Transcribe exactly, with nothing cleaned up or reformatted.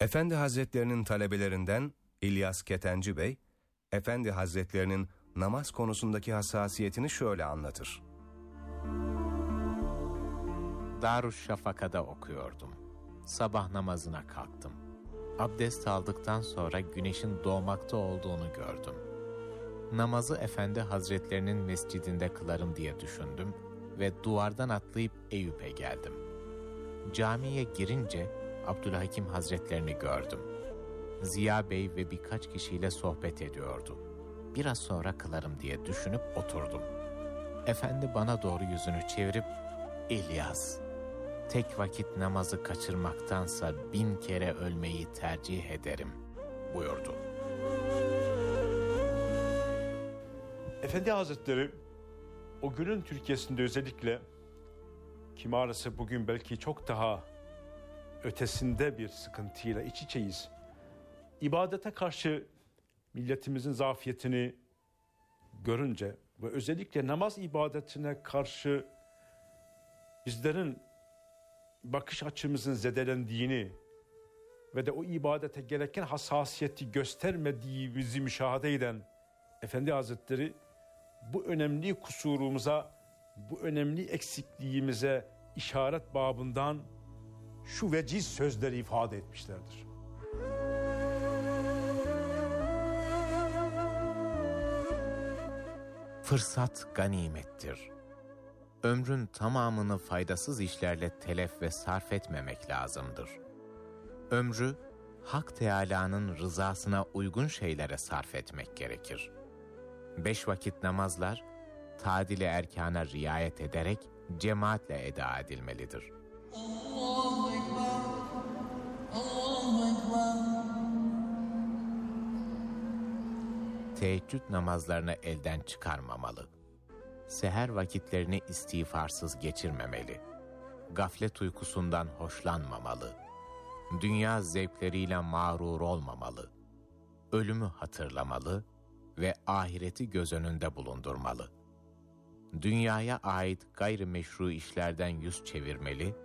Efendi Hazretlerinin talebelerinden İlyas Ketenci Bey, Efendi Hazretlerinin namaz konusundaki hassasiyetini şöyle anlatır. Darüşşafaka'da okuyordum. Sabah namazına kalktım. Abdest aldıktan sonra güneşin doğmakta olduğunu gördüm. Namazı Efendi Hazretlerinin mescidinde kılarım diye düşündüm ve duvardan atlayıp Eyüp'e geldim. Camiye girince Abdülhakim Hazretlerini gördüm. Ziya Bey ve birkaç kişiyle sohbet ediyordu. Biraz sonra kılarım diye düşünüp oturdum. Efendi bana doğru yüzünü çevirip, "İlyas, tek vakit namazı kaçırmaktansa bin kere ölmeyi tercih ederim," buyurdu. Efendi Hazretleri o günün Türkiye'sinde özellikle, ki maalesef bugün belki çok daha ötesinde bir sıkıntıyla iç içeyiz, ibadete karşı milletimizin zafiyetini görünce ve özellikle namaz ibadetine karşı bizlerin bakış açımızın zedelendiğini ve de o ibadete gereken hassasiyeti göstermediğimizi müşahede eden Efendi Hazretleri bu önemli kusurumuza, bu önemli eksikliğimize işaret babından şu veciz sözleri ifade etmişlerdir. Fırsat ganimettir. Ömrün tamamını faydasız işlerle telef ve sarf etmemek lazımdır. Ömrü Hak Teâlâ'nın rızasına uygun şeylere sarf etmek gerekir. Beş vakit namazlar, tadil-i erkâna riayet ederek cemaatle eda edilmelidir. Allahu Ekber, Allahu Ekber. Teheccüd namazlarını elden çıkarmamalı. Seher vakitlerini istiğfarsız geçirmemeli. Gaflet uykusundan hoşlanmamalı. Dünya zevkleriyle mağrur olmamalı. Ölümü hatırlamalı ve ahireti göz önünde bulundurmalı. Dünyaya ait gayrimeşru işlerden yüz çevirmeli